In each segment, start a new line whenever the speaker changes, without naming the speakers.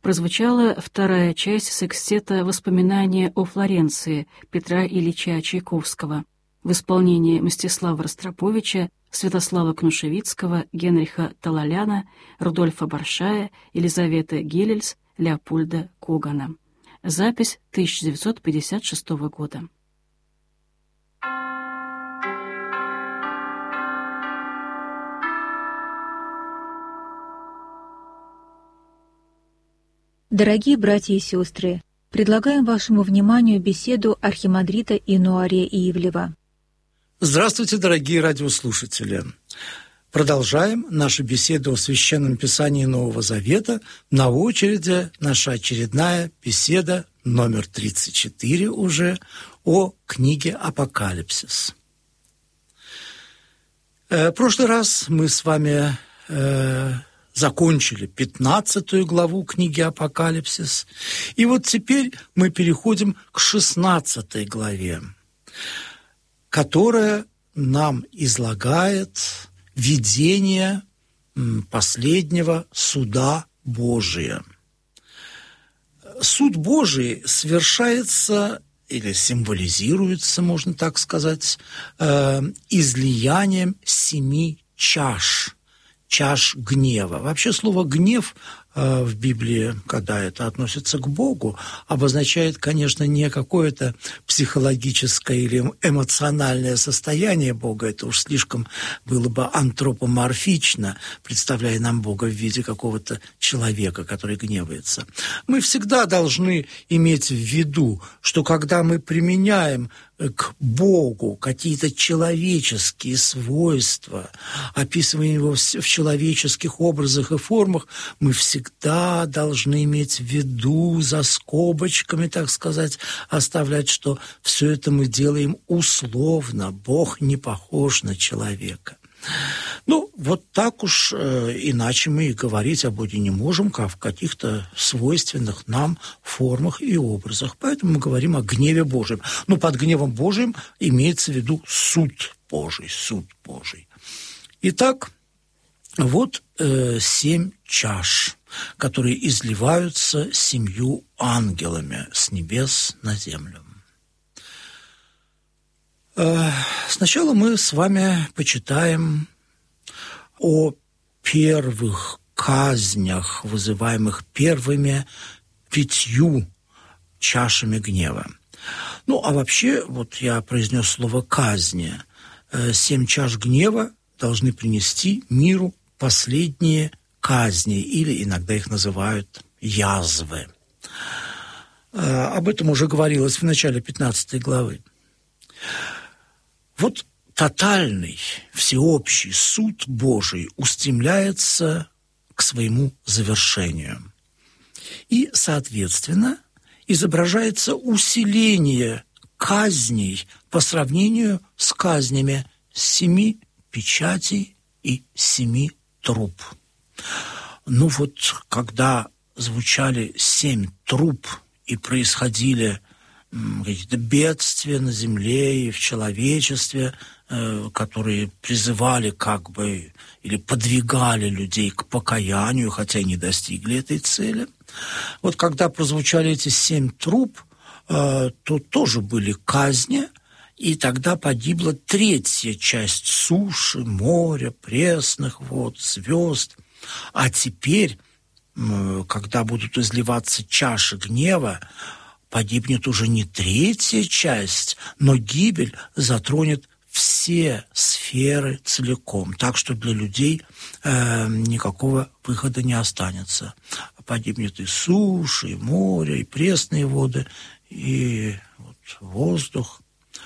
прозвучала вторая часть секстета «Воспоминания о Флоренции» Петра Ильича Чайковского в исполнении Мстислава Ростроповича, Святослава Кнушевицкого, Генриха Талаляна, Рудольфа Баршая, Елизаветы Гелельс, Леопольда Когана. Запись 1956 года.
Дорогие братья и сестры, предлагаем вашему вниманию беседу архимандрита Инуария Ивлева.
Здравствуйте, дорогие радиослушатели! Продолжаем нашу беседу о Священном Писании Нового Завета. На очереди наша очередная беседа, номер 34 уже, о книге «Апокалипсис». В прошлый раз мы с вами закончили 15 главу книги «Апокалипсис». И вот теперь мы переходим к 16 главе, которая нам излагает видение последнего суда Божия. Суд Божий совершается или символизируется, можно так сказать, излиянием 7 чаш гнева. Вообще слово «гнев» в Библии, когда это относится к Богу, обозначает, конечно, не какое-то психологическое или эмоциональное состояние Бога. Это уж слишком было бы антропоморфично, представляя нам Бога в виде какого-то человека, который гневается. Мы всегда должны иметь в виду, что когда мы применяем к Богу какие-то человеческие свойства, описывая его в человеческих образах и формах, мы всегда должны иметь в виду, за скобочками, так сказать, оставлять, что все это мы делаем условно. Бог не похож на человека. Ну, вот так уж, иначе мы и говорить о Боге не можем, как в каких-то свойственных нам формах и образах. Поэтому мы говорим о гневе Божьем. Но под гневом Божьим имеется в виду суд Божий, суд Божий. Итак, вот 7 чаш, которые изливаются 7 ангелами с небес на землю. Сначала мы с вами почитаем о первых казнях, вызываемых первыми 5 чашами гнева. Ну, а вообще, вот я произнес слово «казни». 7 чаш гнева должны принести миру последние казни, или иногда их называют язвы. Об этом уже говорилось в начале 15 главы. Вот тотальный, всеобщий суд Божий устремляется к своему завершению. И, соответственно, изображается усиление казней по сравнению с казнями 7 печатей и 7 труб. Ну вот, когда звучали 7 труб и происходили какие-то бедствия на земле и в человечестве, которые призывали как бы или подвигали людей к покаянию, хотя и не достигли этой цели. Вот когда прозвучали эти 7 труб, то тоже были казни, и тогда погибла 3-я часть суши, моря, пресных вод, звезд. А теперь, когда будут изливаться чаши гнева, погибнет уже не 3-я часть, но гибель затронет все сферы целиком, так что для людей никакого выхода не останется. Погибнет и суша, и море, и пресные воды, и вот воздух.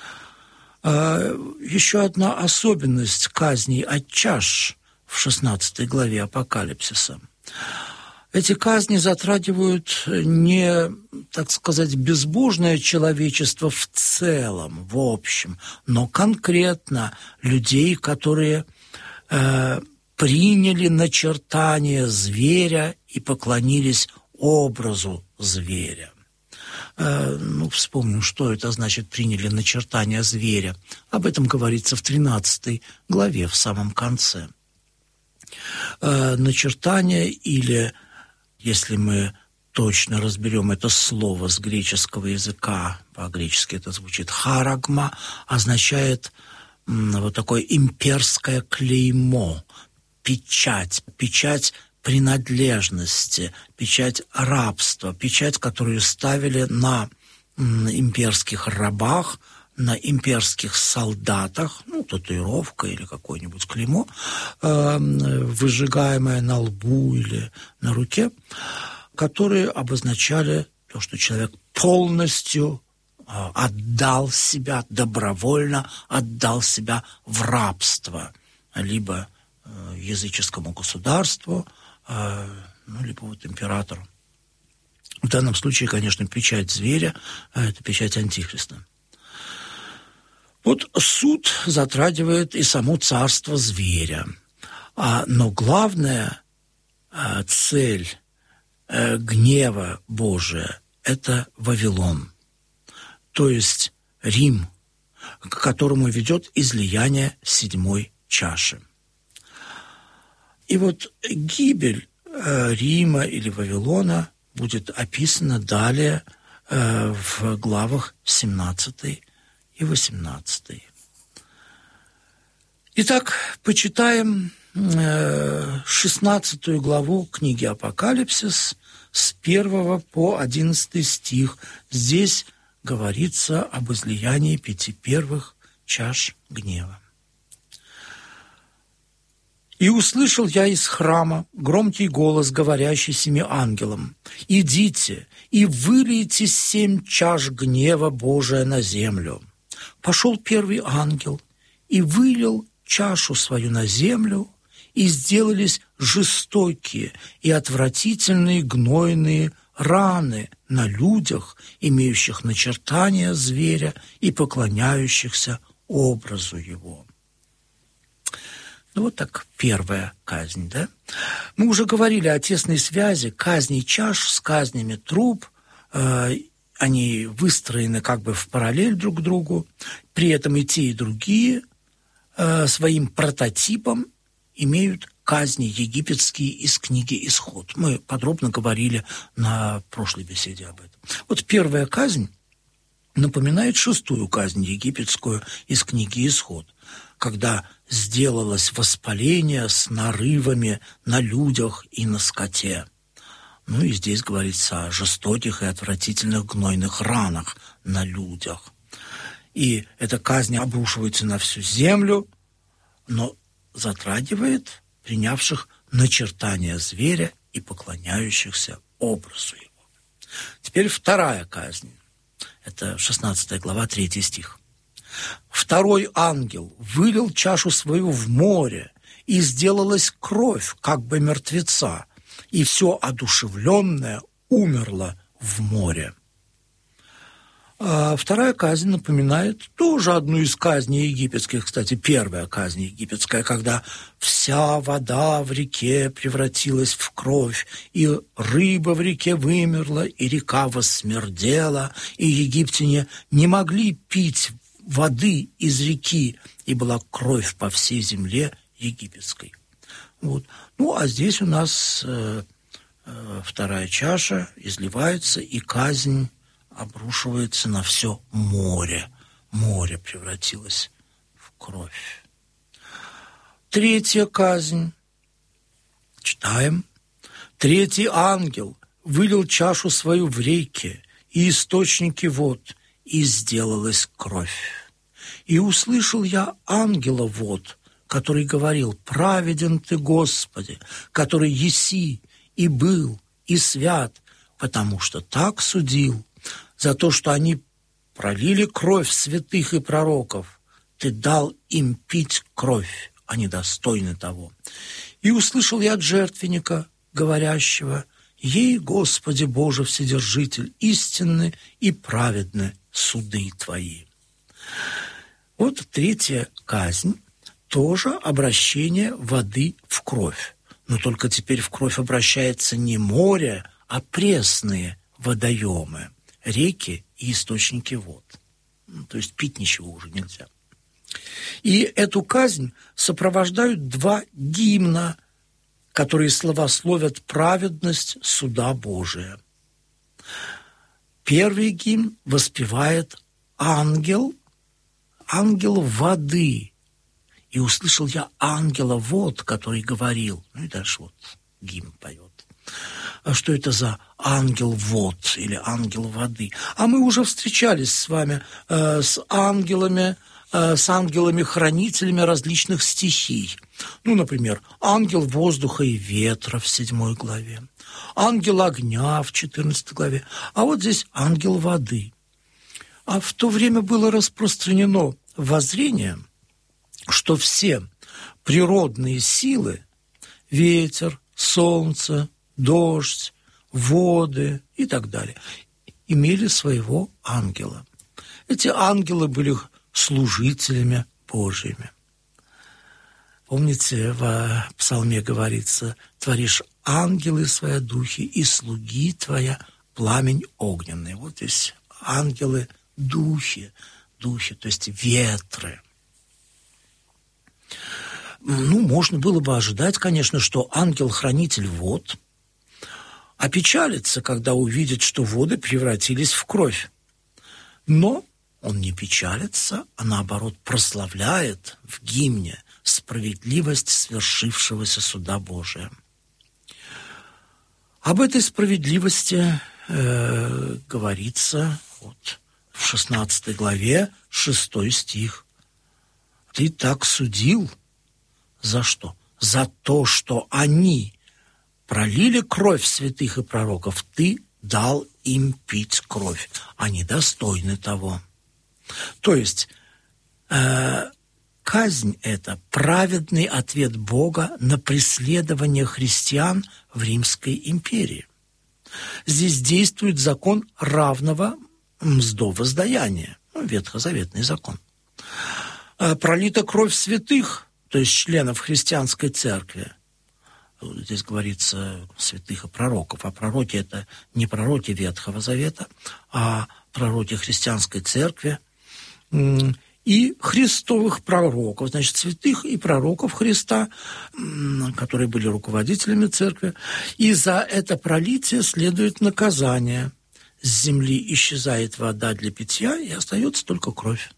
Еще одна особенность казней от чаш в 16 главе Апокалипсиса. Эти казни затрагивают не, так сказать, безбожное человечество в целом, в общем, но конкретно людей, которые приняли начертание зверя и поклонились образу зверя. Вспомним, что это значит «приняли начертание зверя». Об этом говорится в 13 главе, в самом конце. Начертание или, если мы точно разберем это слово с греческого языка, по-гречески это звучит харагма, означает вот такое имперское клеймо, печать принадлежности, печать рабства, печать, которую ставили на имперских рабах, на имперских солдатах, татуировка или какое-нибудь клеймо, выжигаемое на лбу или на руке, которые обозначали то, что человек полностью отдал себя, добровольно отдал себя в рабство, либо языческому государству, либо императору. В данном случае, конечно, печать зверя – это печать антихриста. Суд затрагивает и само царство зверя. Но главная цель гнева Божия – это Вавилон, то есть Рим, к которому ведет излияние седьмой чаши. И гибель Рима или Вавилона будет описана далее в главах 17 и 18. Итак, почитаем 16 главу книги «Апокалипсис» с 1 по 11 стих. Здесь говорится об излиянии 5 первых чаш гнева. «И услышал я из храма громкий голос, говорящий 7 ангелам: идите и вылейте 7 чаш гнева Божия на землю. Пошел первый ангел и вылил чашу свою на землю, и сделались жестокие и отвратительные гнойные раны на людях, имеющих начертания зверя и поклоняющихся образу его». Так первая казнь, да? Мы уже говорили о тесной связи казней чаш с казнями труб. Они выстроены в параллель друг к другу. При этом и те, и другие своим прототипом имеют казни египетские из книги «Исход». Мы подробно говорили на прошлой беседе об этом. Первая казнь напоминает 6-ю казнь египетскую из книги «Исход», когда сделалось воспаление с нарывами на людях и на скоте. И здесь говорится о жестоких и отвратительных гнойных ранах на людях. И эта казнь обрушивается на всю землю, но затрагивает принявших начертания зверя и поклоняющихся образу его. Теперь вторая казнь. Это 16 глава, 3 стих. «Второй ангел вылил чашу свою в море, и сделалась кровь, мертвеца, и все одушевленное умерло в море». Вторая казнь напоминает тоже одну из казней египетских. Кстати, первая казнь египетская, когда вся вода в реке превратилась в кровь, и рыба в реке вымерла, и река воссмердела, и египтяне не могли пить воды из реки, и была кровь по всей земле египетской. А здесь у нас вторая чаша изливается, и казнь обрушивается на все море. Море превратилось в кровь. Третья казнь. Читаем. «Третий ангел вылил чашу свою в реки и источники вод, и сделалась кровь. И услышал я ангела вод, который говорил: праведен ты, Господи, который еси и был и свят, потому что так судил. За то, что они пролили кровь святых и пророков, ты дал им пить кровь, они достойны того. И услышал я от жертвенника, говорящего: ей, Господи Боже Вседержитель, истинны и праведны суды твои». Третья казнь, тоже обращение воды в кровь. Но только теперь в кровь обращается не море, а пресные водоемы, реки и источники вод. То есть пить ничего уже нельзя. И эту казнь сопровождают 2 гимна, которые славословят праведность суда Божия. Первый гимн воспевает ангел воды. И услышал я ангела вод, который говорил. Ну и дальше вот гимн поет. А что это за ангел вод или ангел воды? А мы уже встречались с вами с ангелами-хранителями различных стихий. Ну, например, ангел воздуха и ветра в 7 главе, ангел огня в 14 главе, а вот здесь ангел воды. А в то время было распространено воззрение, что все природные силы, ветер, солнце, дождь, воды и так далее, имели своего ангела. Эти ангелы были служителями Божьими. Помните, в псалме говорится: «Творишь ангелы свои духи, и слуги твоя пламень огненный». Вот здесь ангелы духи, то есть ветры. Ну, можно было бы ожидать, конечно, что ангел-хранитель вод опечалится, когда увидит, что воды превратились в кровь. Но он не печалится, а наоборот прославляет в гимне справедливость свершившегося суда Божия. Об этой справедливости говорится вот в 16 главе, 6 стих. «Ты так судил». За что? За то, что они пролили кровь святых и пророков. Ты дал им пить кровь. Они достойны того. То есть казнь – это праведный ответ Бога на преследование христиан в Римской империи. Здесь действует закон равного мздовоздаяния, ветхозаветный закон. Пролита кровь святых, то есть членов христианской церкви. Здесь говорится святых и пророков. А пророки – это не пророки Ветхого Завета, а пророки христианской церкви. И христовых пророков, значит, святых и пророков Христа, которые были руководителями церкви. И за это пролитие следует наказание. С земли исчезает вода для питья, и остается только кровь.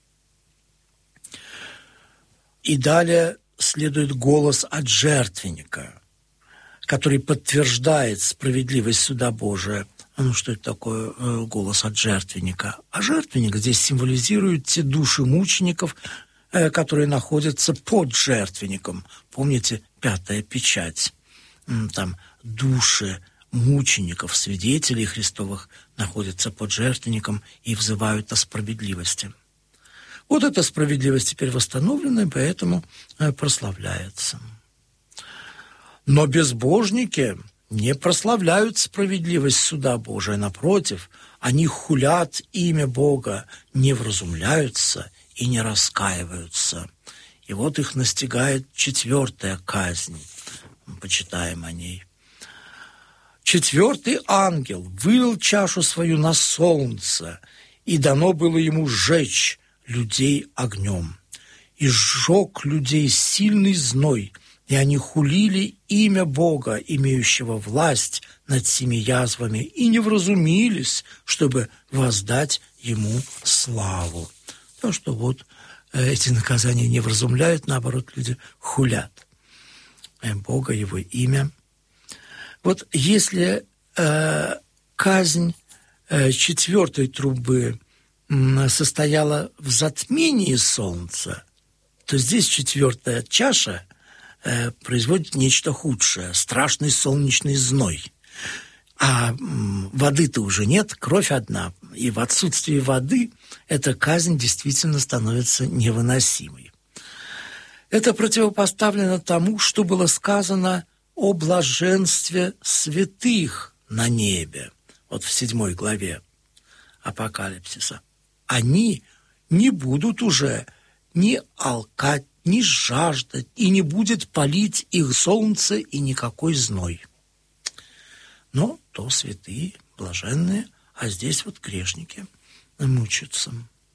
И далее следует голос от жертвенника, который подтверждает справедливость суда Божия. Ну, что это такое голос от жертвенника? А жертвенник здесь символизирует те души мучеников, которые находятся под жертвенником. Помните, 5-я печать? Там души мучеников, свидетелей Христовых находятся под жертвенником и взывают о справедливости. Вот эта справедливость теперь восстановлена, и поэтому прославляется. Но безбожники не прославляют справедливость суда Божия. Напротив, они хулят имя Бога, не вразумляются и не раскаиваются. И вот их настигает 4-я казнь. Почитаем о ней. 4-й ангел вылил чашу свою на солнце, и дано было ему сжечь людей огнем. И сжег людей сильный зной, и они хулили имя Бога, имеющего власть над 7 язвами, и не вразумились, чтобы воздать ему славу. То, что вот эти наказания не вразумляют, наоборот, люди хулят Бога, его имя. Вот если казнь 4-й трубы состояла в затмении солнца, то здесь 4-я чаша производит нечто худшее, страшный солнечный зной. А воды-то уже нет, кровь одна. И в отсутствии воды эта казнь действительно становится невыносимой. Это противопоставлено тому, что было сказано о блаженстве святых на небе. Вот в 7 главе Апокалипсиса. Они не будут уже ни алкать, ни жаждать, и не будет палить их солнце и никакой зной. Но то святые, блаженные, а здесь вот грешники мучаются.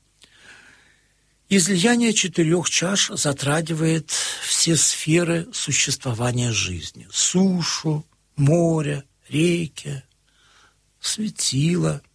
Излияние 4 чаш затрагивает все сферы существования жизни. Сушу, море, реки, светила.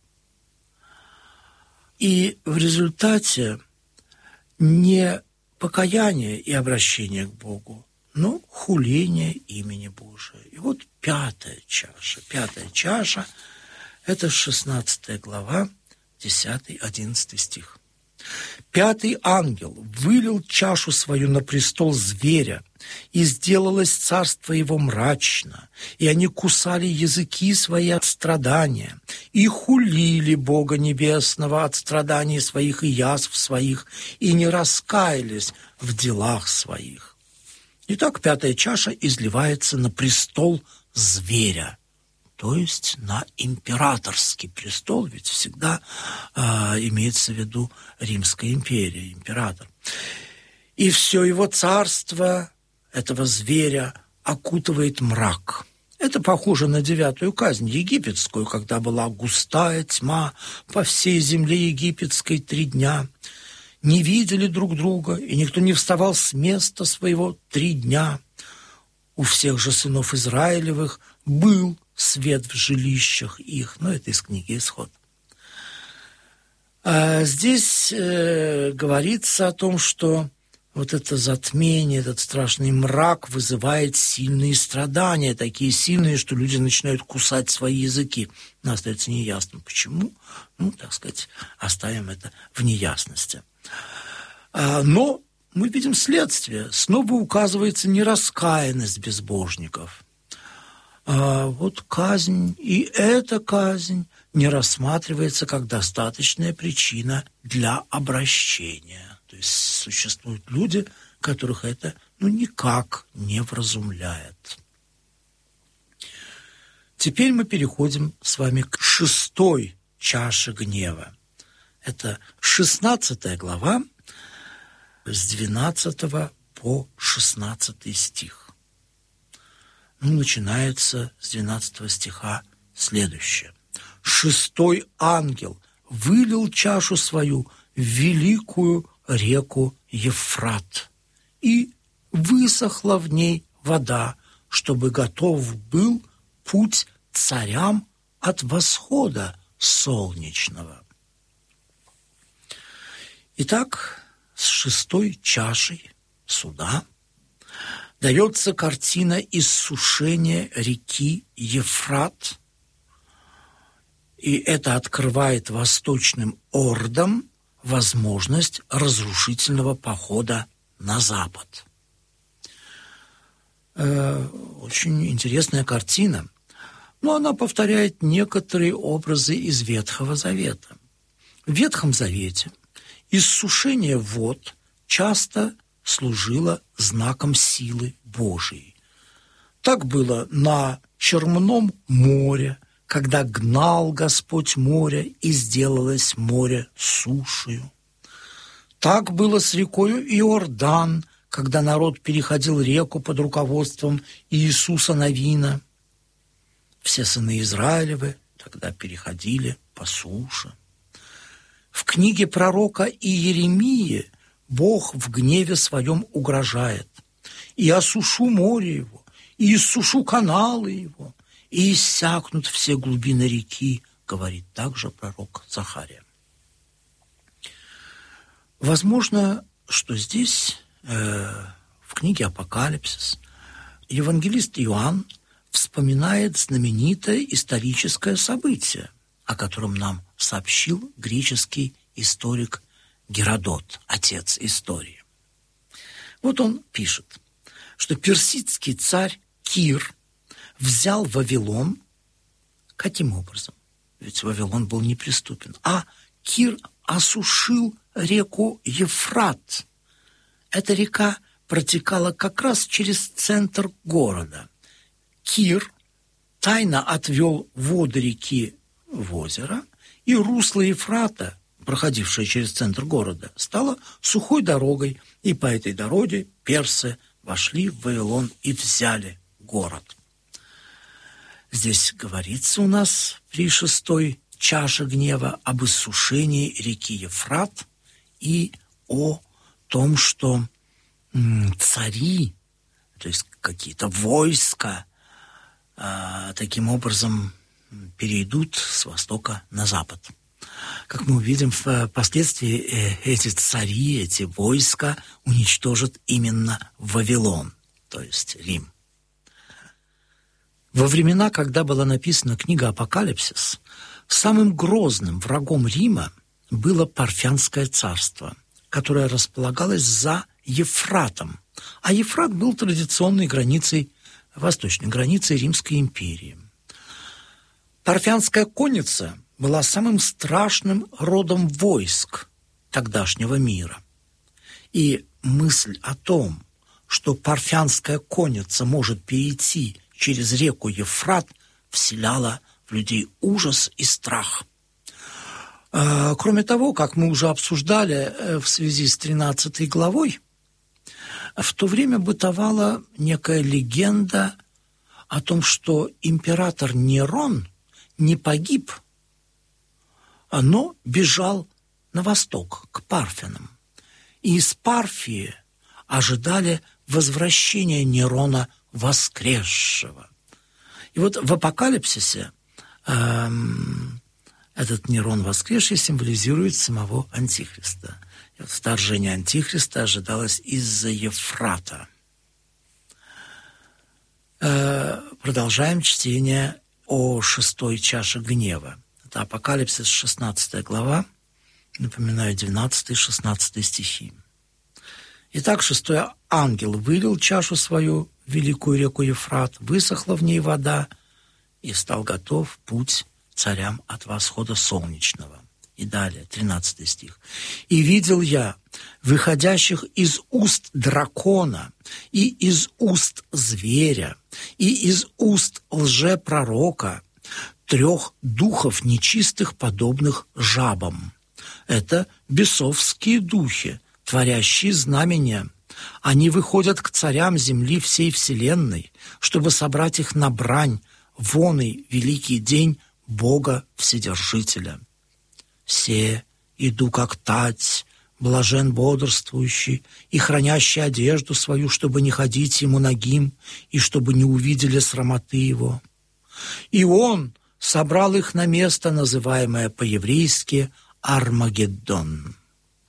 И в результате не покаяние и обращение к Богу, но хуление имени Божия. И вот пятая чаша. Пятая чаша – это 16 глава, 10-11 стих. «Пятый ангел вылил чашу свою на престол зверя, и сделалось царство его мрачно, и они кусали языки свои от страдания, и хулили Бога Небесного от страданий своих и язв своих, и не раскаялись в делах своих». Итак, пятая чаша изливается на престол зверя, то есть на императорский престол, ведь всегда имеется в виду Римская империя, император. И все его царство этого зверя окутывает мрак. Это похоже на 9-ю казнь египетскую, когда была густая тьма по всей земле египетской 3 дня. Не видели друг друга, и никто не вставал с места своего 3 дня. У всех же сынов Израилевых был свет в жилищах их. Но это из книги «Исход». Здесь говорится о том, что вот это затмение, этот страшный мрак вызывает сильные страдания, такие сильные, что люди начинают кусать свои языки. Но остается неясным, почему. Так сказать, оставим это в неясности. Но мы видим следствие. Снова указывается нераскаянность безбожников. Вот казнь, и эта казнь не рассматривается как достаточная причина для обращения. То есть существуют люди, которых это никак не вразумляет. Теперь мы переходим с вами к 6-й чаше гнева. Это 16 глава, с 12 по 16 стих. Начинается с 12 стиха следующее. «Шестой ангел вылил чашу свою в великую реку Евфрат, и высохла в ней вода, чтобы готов был путь царям от восхода солнечного». Итак, с 6-й чашей суда дается картина иссушения реки Евфрат, и это открывает восточным ордам возможность разрушительного похода на запад. Очень интересная картина, но она повторяет некоторые образы из Ветхого Завета. В Ветхом Завете иссушение вод часто служило знаком силы Божией. Так было на Черном море, когда гнал Господь море, и сделалось море сушею. Так было с рекою Иордан, когда народ переходил реку под руководством Иисуса Навина. Все сыны Израилевы тогда переходили по суше. В книге пророка Иеремии Бог в гневе своем угрожает: «И осушу море его, и иссушу каналы его, и иссякнут все глубины реки», говорит также пророк Захария. Возможно, что здесь, в книге «Апокалипсис», евангелист Иоанн вспоминает знаменитое историческое событие, о котором нам сообщил греческий историк Геродот, отец истории. Вот он пишет, что персидский царь Кир взял Вавилон. Каким образом? Ведь Вавилон был неприступен. А Кир осушил реку Евфрат. Эта река протекала как раз через центр города. Кир тайно отвел воды реки в озеро, и русло Евфрата, проходившее через центр города, стало сухой дорогой, и по этой дороге персы вошли в Вавилон и взяли город. Здесь говорится у нас при 6-й чаше гнева об иссушении реки Евфрат и о том, что цари, то есть какие-то войска, таким образом перейдут с востока на запад. Как мы увидим, впоследствии эти цари, эти войска уничтожат именно Вавилон, то есть Рим. Во времена, когда была написана книга «Апокалипсис», самым грозным врагом Рима было Парфянское царство, которое располагалось за Ефратом. А Ефрат был традиционной границей, восточной границей Римской империи. Парфянская конница была самым страшным родом войск тогдашнего мира. И мысль о том, что парфянская конница может перейти через реку Ефрат, вселяла в людей ужас и страх. Кроме того, как мы уже обсуждали в связи с 13 главой, в то время бытовала некая легенда о том, что император Нерон не погиб, но бежал на восток, к Парфянам. И из Парфии ожидали возвращения Нерона воскресшего. И вот в Апокалипсисе этот Нерон воскресший символизирует самого Антихриста. И вот вторжение Антихриста ожидалось из-за Ефрата. Продолжаем чтение о 6 чаше гнева. Это Апокалипсис, 16 глава, напоминаю, 12-16 стихи. Итак, 6-й ангел вылил чашу свою в великую реку Ефрат, высохла в ней вода, и стал готов путь царям от восхода солнечного. И далее, 13 стих. «И видел я выходящих из уст дракона, и из уст зверя, и из уст лжепророка 3 духов нечистых, подобных жабам. Это бесовские духи, творящие знамения. Они выходят к царям земли всей вселенной, чтобы собрать их на брань, воный великий день Бога Вседержителя. Се иду как тать, блажен бодрствующий и хранящий одежду свою, чтобы не ходить ему нагим, и чтобы не увидели срамоты его. И он собрал их на место, называемое по-еврейски Армагеддон».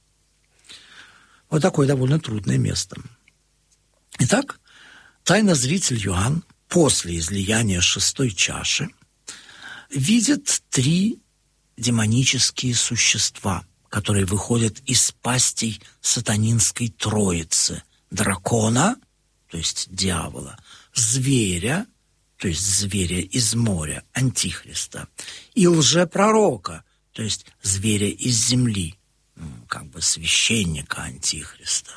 Вот такое довольно трудное место. Итак, тайнозритель Иоанн после излияния 6 чаши видит 3 демонические существа, которые выходят из пастей сатанинской троицы: дракона, то есть дьявола, зверя, то есть зверя из моря, Антихриста, и лжепророка, то есть зверя из земли, как бы священника Антихриста.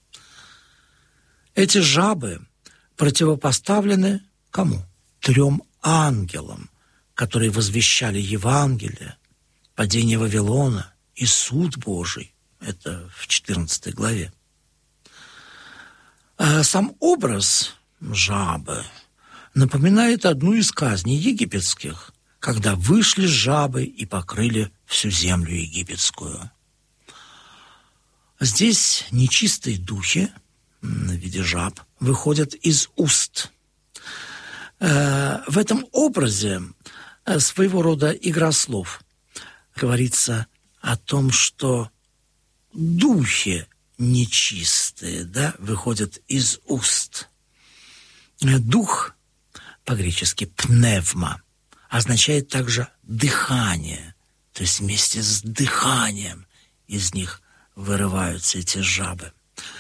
Эти жабы противопоставлены кому? 3 ангелам, которые возвещали Евангелие, падение Вавилона и суд Божий. Это в 14 главе. Сам образ жабы напоминает одну из казней египетских, когда вышли жабы и покрыли всю землю египетскую. Здесь нечистые духи в виде жаб выходят из уст. В этом образе своего рода игра слов. Говорится о том, что духи нечистые, выходят из уст. Дух, по-гречески пневма, означает также дыхание, то есть вместе с дыханием из них вырываются эти жабы.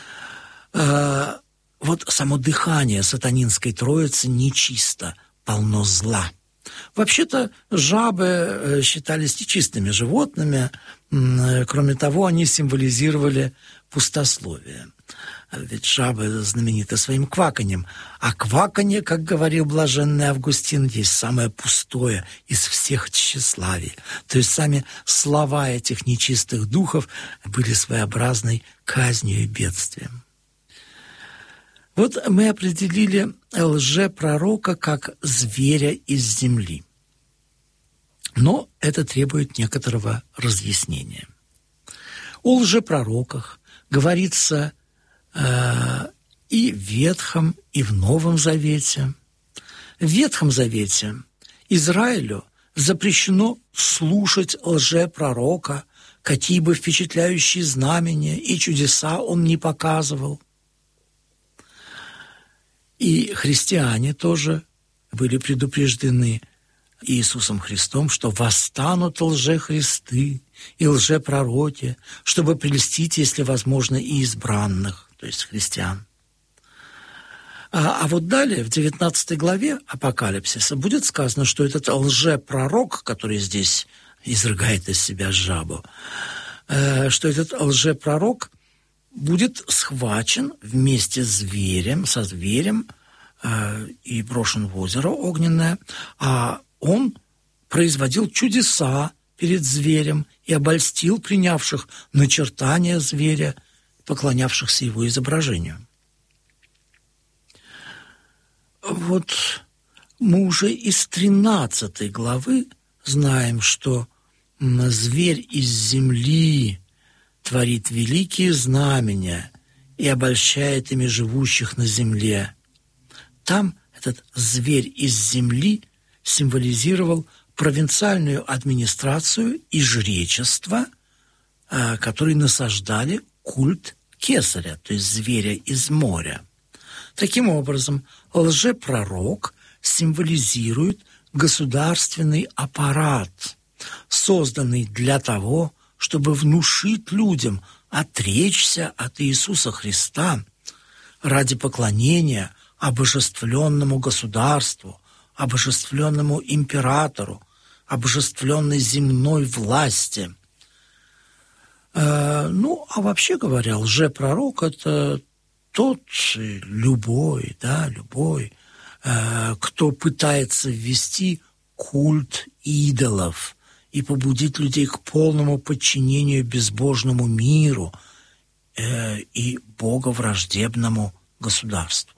Вот само дыхание сатанинской троицы нечисто, полно зла. Вообще-то жабы считались нечистыми животными. Кроме того, они символизировали пустословие. Ведь жабы знамениты своим кваканьем. А кваканье, как говорил блаженный Августин, есть самое пустое из всех тщеславий. То есть сами слова этих нечистых духов были своеобразной казнью и бедствием. Вот мы определили лжепророка как зверя из земли. Но это требует некоторого разъяснения. О лжепророках говорится и в Ветхом, и в Новом Завете. В Ветхом Завете Израилю запрещено слушать лжепророка, какие бы впечатляющие знамения и чудеса он не показывал. И христиане тоже были предупреждены Иисусом Христом, что восстанут лжехристы и лжепророки, чтобы прельстить, если возможно, и избранных, то есть христиан. А вот далее, в 19 главе Апокалипсиса, будет сказано, что этот лжепророк, который здесь изрыгает из себя жабу, что этот лжепророк будет схвачен вместе со зверем и брошен в озеро огненное, а он производил чудеса перед зверем и обольстил принявших начертания зверя, поклонявшихся его изображению. Вот мы уже из 13 главы знаем, что зверь из земли творит великие знамения и обольщает ими живущих на земле. Там этот зверь из земли символизировал провинциальную администрацию и жречество, которые насаждали культ кесаря, то есть зверя из моря. Таким образом, лжепророк символизирует государственный аппарат, созданный для того, чтобы внушить людям отречься от Иисуса Христа ради поклонения обожествленному государству, обожествленному императору, обожествленной земной власти. А вообще говоря, лжепророк – это тот любой, кто пытается ввести культ идолов и побудить людей к полному подчинению безбожному миру и боговраждебному государству.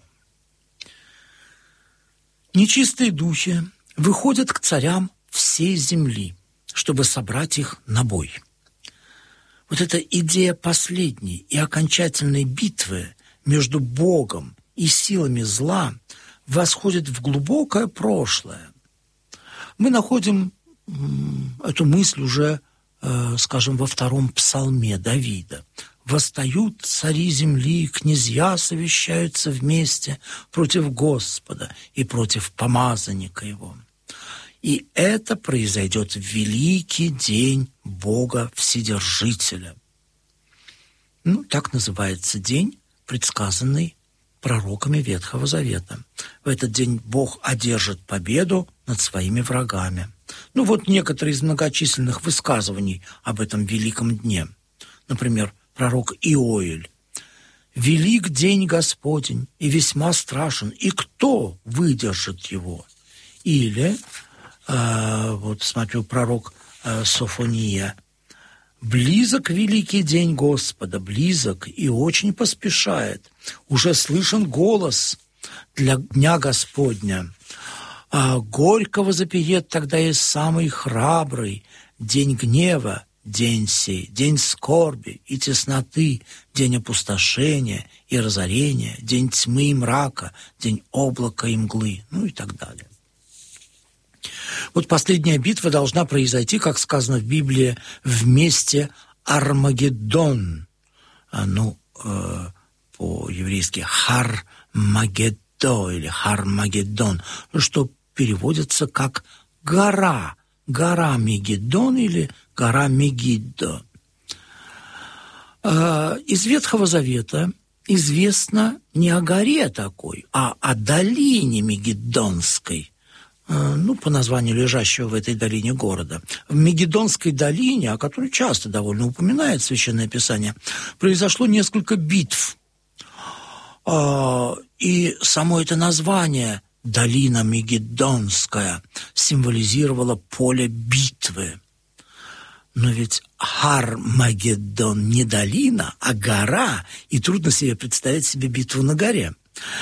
Нечистые духи выходят к царям всей земли, чтобы собрать их на бой. Вот эта идея последней и окончательной битвы между Богом и силами зла восходит в глубокое прошлое. Мы находим эту мысль уже, скажем, во 2-м псалме Давида. «Восстают цари земли, князья совещаются вместе против Господа и против помазанника его». И это произойдет в великий день Бога Вседержителя. Так называется день, предсказанный пророками Ветхого Завета. В этот день Бог одержит победу над своими врагами. Некоторые из многочисленных высказываний об этом великом дне. Например, пророк Иоэль. «Велик день Господень и весьма страшен, и кто выдержит его?» Или, смотрю, пророк Софония. «Близок великий день Господа, близок и очень поспешает. Уже слышен голос для дня Господня. Горько возопиет тогда и самый храбрый. День гнева, день сей, день скорби и тесноты, день опустошения и разорения, день тьмы и мрака, день облака и мглы», и так далее. Последняя битва должна произойти, как сказано в Библии, в месте Армагеддон. По-еврейски Хар-Магеддо или Хар-Магеддон, что переводится как гора Мегиддон или гора Мегиддо. Из Ветхого Завета известно не о горе такой, а о долине Мегиддонской, по названию лежащего в этой долине города. В Мегиддонской долине, о которой часто довольно упоминает Священное Писание, произошло несколько битв. И само это название «Долина Мегиддонская» символизировало поле битвы. Но ведь Хар-Магеддон не долина, а гора, и трудно себе представить себе битву на горе.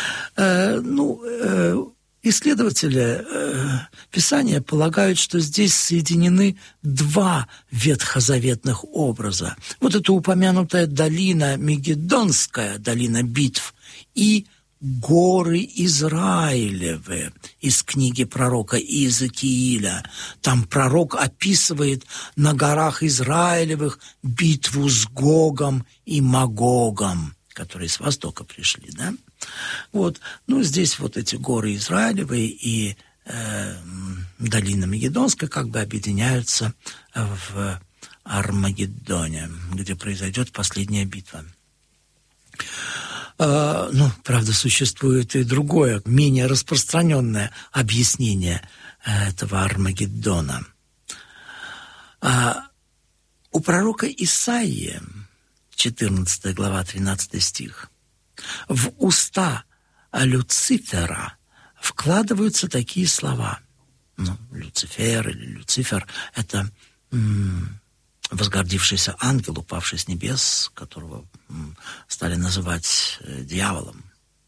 Исследователи Писания полагают, что здесь соединены два ветхозаветных образа. Эта упомянутая долина Мегиддонская, долина битв, и горы Израилевы из книги пророка Иезекииля. Там пророк описывает на горах Израилевых битву с Гогом и Магогом, которые с востока пришли, да? Вот. Ну, здесь вот эти горы Израилевы и долина Мегидонская как бы объединяются в Армагеддоне, где произойдет последняя битва. Ну, правда, существует и другое, менее распространенное объяснение этого Армагеддона. У пророка Исаии, 14 глава, 13 стих, в уста Люцифера вкладываются такие слова. Ну, Люцифер или Люцифер – это возгордившийся ангел, упавший с небес, которого стали называть дьяволом.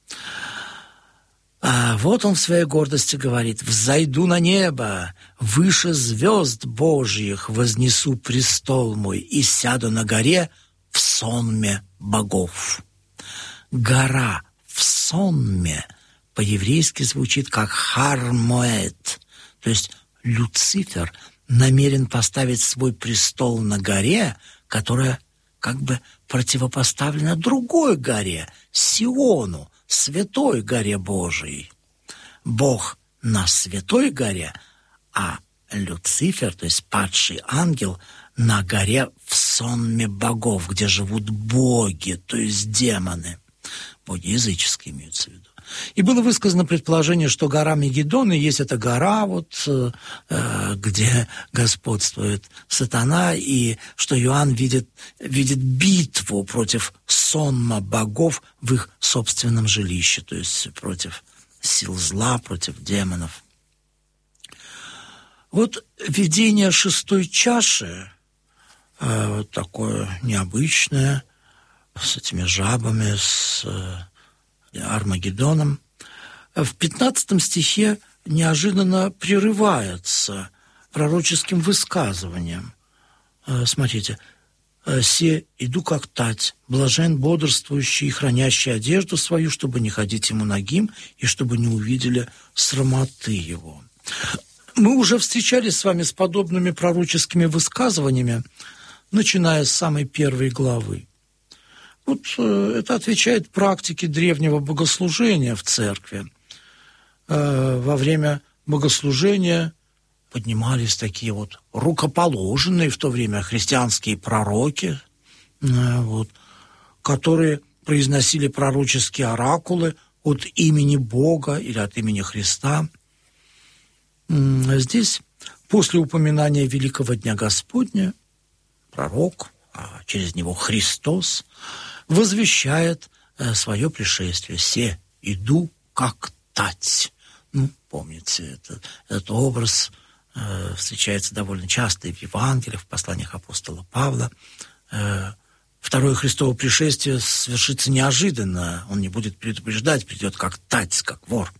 А вот он в своей гордости говорит: «Взойду на небо, выше звезд Божьих вознесу престол мой и сяду на горе в сонме богов». Гора в сонме по-еврейски звучит как Хар-Моэд, то есть Люцифер намерен поставить свой престол на горе, которая как бы противопоставлена другой горе, Сиону, святой горе Божией. Бог на святой горе, а Люцифер, то есть падший ангел, на горе в сонме богов, где живут боги, то есть демоны. Боги языческие имеются в виду. И было высказано предположение, что гора Мегидон и есть эта гора, вот, где господствует сатана, и что Иоанн видит битву против сонма богов в их собственном жилище, то есть против сил зла, против демонов. Вот видение шестой чаши, такое необычное, с этими жабами, с Армагеддоном, в 15 стихе неожиданно прерывается пророческим высказыванием. Смотрите. «Се иду как тать, блажен бодрствующий и хранящий одежду свою, чтобы не ходить ему нагим и чтобы не увидели срамоты его». Мы уже встречались с вами с подобными пророческими высказываниями, начиная с самой первой главы. Вот это отвечает практике древнего богослужения в церкви. Во время богослужения поднимались такие вот рукоположенные в то время христианские пророки, вот, которые произносили пророческие оракулы от имени Бога или от имени Христа. Здесь, после упоминания Великого Дня Господня, пророк, а через него Христос, возвещает свое пришествие. «Се иду как тать». Ну, помните, этот образ встречается довольно часто и в Евангелиях, в посланиях апостола Павла. Второе Христово пришествие свершится неожиданно. Он не будет предупреждать, придет как тать, как вор.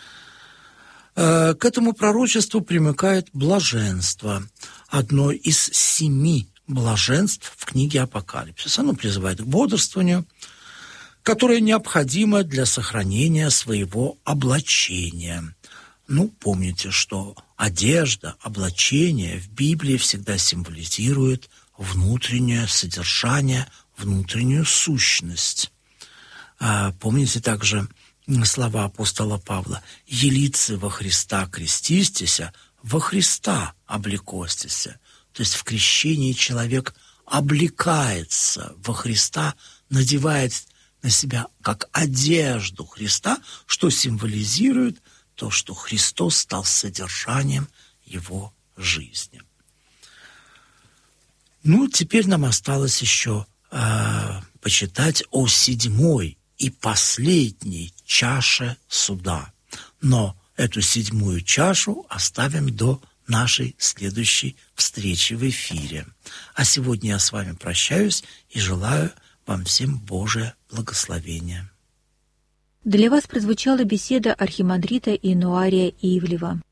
К этому пророчеству примыкает блаженство, одно из 7 блаженств в книге Апокалипсис. Оно призывает к бодрствованию, которое необходимо для сохранения своего облачения. Ну, помните, что одежда, облачение в Библии всегда символизирует внутреннее содержание, внутреннюю сущность. Помните также слова апостола Павла: «Елицы во Христа крестистеся, во Христа облекостеся». То есть в крещении человек облекается во Христа, надевает на себя как одежду Христа, что символизирует то, что Христос стал содержанием его жизни. Ну, теперь нам осталось еще почитать о 7-й и последней чаше суда. Но эту 7-ю чашу оставим до нашей следующей встречи в эфире. А сегодня я с вами прощаюсь и желаю вам всем Божие благословение.
Для вас прозвучала беседа архимандрита Инуария Ивлева.